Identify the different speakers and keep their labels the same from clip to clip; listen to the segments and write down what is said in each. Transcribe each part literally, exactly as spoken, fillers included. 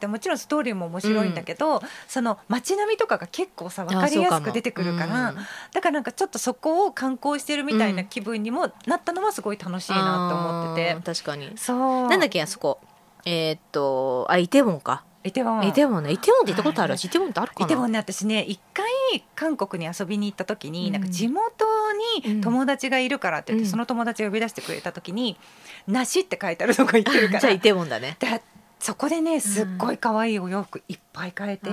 Speaker 1: てもちろんストーリーも面白いんだけど、うん、その街並みとかが結構さ分かりやすく出てくるから、うん、だからなんかちょっとそこを観光してるみたいな気分にもなったのはすごい楽しいなと思ってて、
Speaker 2: うん、確かに。
Speaker 1: そう
Speaker 2: なんだっけあそこえー、っとあイテウォンか
Speaker 1: イテウォン
Speaker 2: イテウォンねイテウォンって行ったことある、はい、イテウォンってあるかな。
Speaker 1: イテウォンね私ね一回韓国に遊びに行った時に、うん、なんか地元に友達がいるからって言って、うん、その友達を呼び出してくれた時に梨って書いてあるとこ行ってるから
Speaker 2: じゃあイテウォンだね。
Speaker 1: でそこでねすっごい可愛いお洋服いっぱい買えて、うん、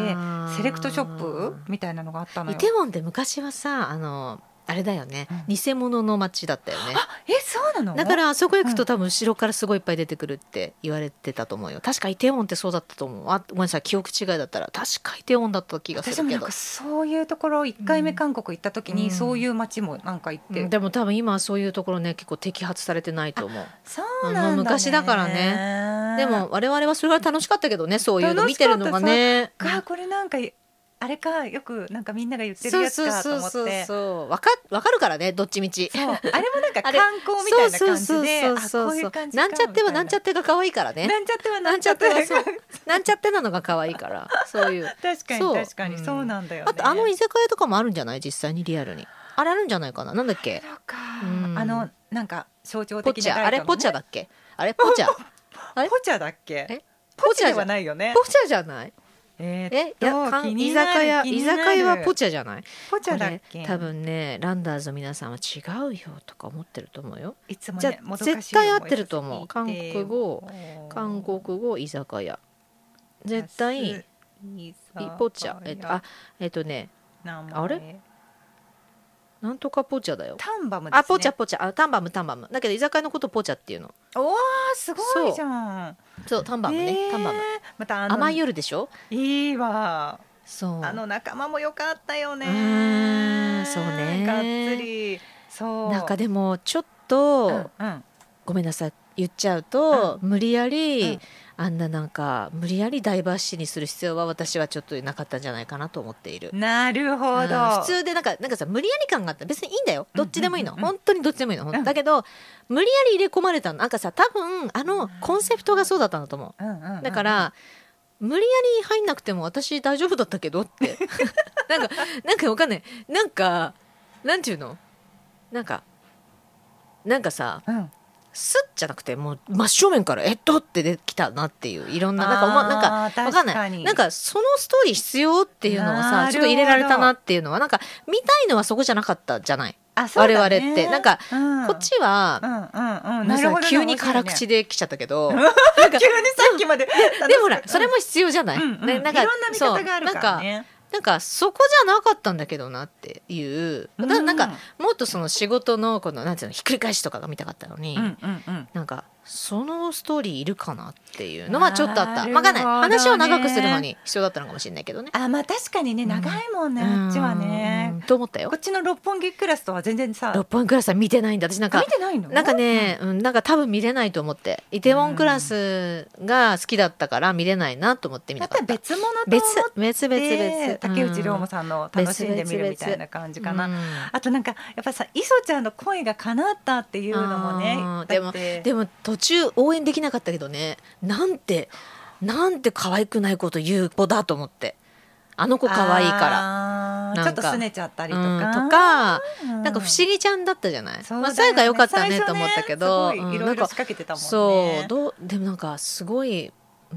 Speaker 1: セレクトショップみたいなのがあったのよ。
Speaker 2: イテウォンって昔はさあのあれだよね、うん、偽物の街だったよね。
Speaker 1: あえそうなの。
Speaker 2: だからあそこ行くと多分後ろからすごいいっぱい出てくるって言われてたと思うよ。確かイテウォンってそうだったと思う。あごめんなさい記憶違いだったら確かイテウォンだった気がするけど。
Speaker 1: 私もなんかそういうところいっかいめ韓国行った時に、うん、そういう街もなんか行って、
Speaker 2: うん、でも多分今はそういうところね結構摘発されてないと思う。
Speaker 1: そうなんだね、
Speaker 2: 昔だからね。でも我々はそれが楽しかったけどねそういうの見てるのがね。
Speaker 1: あこれなんかあれかよくなんかみんなが言ってるやつかと思って。そうそうそう
Speaker 2: そうわかわかるからねどっちみち。
Speaker 1: そうあれもなんか観光みたいな感じであこういう感じか
Speaker 2: なんちゃってはなんちゃってが可愛いからね。
Speaker 1: なんちゃってはなんちゃっては
Speaker 2: なんちゃってなのが可愛いからそういう
Speaker 1: 確かに確かにそうなんだよね。
Speaker 2: あとあの居酒屋とかもあるんじゃない実際にリアルにあれあるんじゃないかな。なんだっけ
Speaker 1: あのなんか象徴的な
Speaker 2: あれポチャだっけあれポチャ
Speaker 1: あれポチャだっけえポチャではないよね。
Speaker 2: ポチャじゃない
Speaker 1: えー、
Speaker 2: えいや居酒屋居酒屋はポチャじゃない。
Speaker 1: ポチャだっけ。
Speaker 2: 多分ねランダーズの皆さんは違うよとか思ってると思うよ。
Speaker 1: いつも、ね、
Speaker 2: じゃあ絶対合ってると思う。韓国語韓国語居酒屋絶対ポチャえっとあえっとねあれなんとかポチャだよ。
Speaker 1: タンバムですね。
Speaker 2: あポチャポチャあタンバムタンバムだけど居酒屋のことポチャっていうの。
Speaker 1: おーすごいじゃん。
Speaker 2: そうタンバムね、えー、タンバムまたあの甘い夜でしょ。い
Speaker 1: いわ。
Speaker 2: そう
Speaker 1: あの仲間も良かったよね。
Speaker 2: うんそうね
Speaker 1: がっつりそう
Speaker 2: なんかでもちょっと、
Speaker 1: うんうん、
Speaker 2: ごめんなさい言っちゃうと、うん、無理やり、
Speaker 1: うん、
Speaker 2: あんななんか無理やりダイバーシティにする必要は私はちょっとなかったんじゃないかなと思っている。
Speaker 1: なるほど、うん、
Speaker 2: 普通でなんかなんかさ無理やり感があったら別にいいんだよどっちでもいいの、うんうんうん、本当にどっちでもいいの、うん、だけど無理やり入れ込まれたのなんかさ多分あのコンセプトがそうだったんだと思う、うんうんうん、だから無理やり入んなくても私大丈夫だったけどってなんかなんかわかんないなんかなんていうのなんかなんかさ、うんスッじゃなくてもう真正面からえっとって出てきたなっていういろんななんかまなんかわかんないなんかそのストーリー必要っていうのをさちょっと入れられたなっていうのはなんか見たいのはそこじゃなかったじゃない、
Speaker 1: ね、
Speaker 2: 我々ってなんか、うん、こっちは、
Speaker 1: うんうんうん、
Speaker 2: なるほど急に辛口で来ちゃったけど、
Speaker 1: なんか急にさっきまで
Speaker 2: でもほらそれも必要じゃない、
Speaker 1: うんうん、なんかいろんな見方があるからね。
Speaker 2: なんかそこじゃなかったんだけどなっていうだなんかもっとその仕事のこのなんていうのひっくり返しとかが見たかったのに、うんうんうん、なんかそのストーリーいるかなっていうのはちょっとあった。分かんない話を長くするのに必要だったのかもしれないけどね。
Speaker 1: あまあ確かにね長いもんね、うん、あっちはね
Speaker 2: と思ったよ。
Speaker 1: こっちの六本木クラスとは全然さ
Speaker 2: 六本木クラスは見てないんだ私なんか
Speaker 1: 見てないの
Speaker 2: なんかね、うん、なんか多分見れないと思ってイテウォンクラスが好きだったから見れないなと思って見なかった。
Speaker 1: 別物と思
Speaker 2: って別別別別
Speaker 1: 竹内涼真さんの楽しんでみるみたいな感じかな、うん、あとなんかやっぱさ磯ちゃんの声が叶ったっていうのもね
Speaker 2: でもでも途中応援できなかったけどねなんてなんて可愛くないこと言う子だと思ってあの子可愛いから
Speaker 1: ちょっと拗ねちゃったりとか、
Speaker 2: うん、とか、うん、なんか不思議ちゃんだったじゃない、ねまあ、最後は良かったねと思ったけど、
Speaker 1: ね、すごいいろいろ仕掛けてたもんね。
Speaker 2: そうどうでもなんかすごい、うん、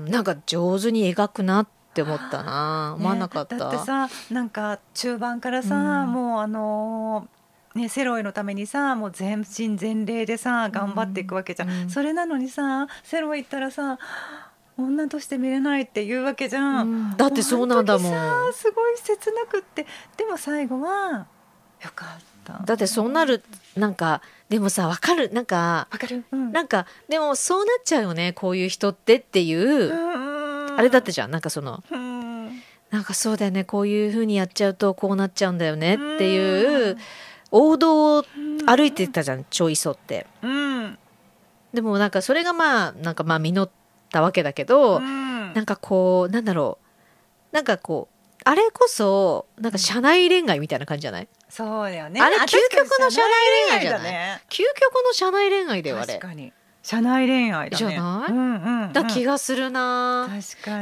Speaker 2: なんか上手に描くなって思ったな思わなかった、
Speaker 1: ね、だってさなんか中盤からさ、うん、もうあのーね、セロイのためにさもう全身全霊でさ頑張っていくわけじゃん、うん、それなのにさセロイ行ったらさ女として見れないっていうわけじゃん、うん、
Speaker 2: だってそうなんだもん。
Speaker 1: さすごい切なくってでも最後はよかった。
Speaker 2: だってそうなるなんかでもさ分かるなんか
Speaker 1: 分かる、うん、
Speaker 2: なんかでもそうなっちゃうよねこういう人ってっていう、うん、あれだったじゃんなんかその、うん、なんかそうだよねこういう風にやっちゃうとこうなっちゃうんだよねっていう、うん王道を歩いてたじゃん、うん、ちょいそって、うん、でもなんかそれがまあなんかまあ実ったわけだけど、うん、なんかこうなんだろうなんかこうあれこそなんか社内恋愛みたいな感じじゃない？
Speaker 1: そうだよね。
Speaker 2: あれ究極の社内恋愛じゃない？ね、究極の社内恋愛だよあれ。
Speaker 1: 確かに社内恋愛だね。
Speaker 2: じゃない？
Speaker 1: うんうんうん、
Speaker 2: だ気がするな。
Speaker 1: 確かに。